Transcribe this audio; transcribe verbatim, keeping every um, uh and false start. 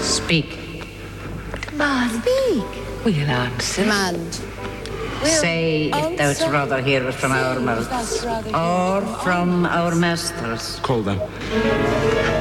Speak. Man. Speak. We'll answer. Man. Say if thou'dst rather hear it from our mouths or from our masters. Call them.